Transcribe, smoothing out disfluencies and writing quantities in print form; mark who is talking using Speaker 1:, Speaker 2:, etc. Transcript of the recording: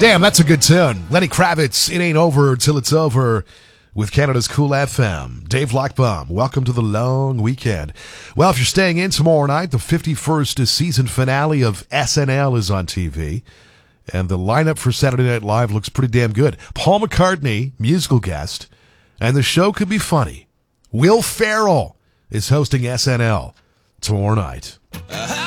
Speaker 1: Damn, that's a good tune. Lenny Kravitz, It Ain't Over Till It's Over with Canada's Cool FM. Dave Lockbaum, welcome to the long weekend. Well, if you're staying in tomorrow night, the 51st season finale of SNL is on TV. And the lineup for Saturday Night Live looks pretty damn good. Paul McCartney, musical guest, and the show could be funny. Will Ferrell is hosting SNL tomorrow night.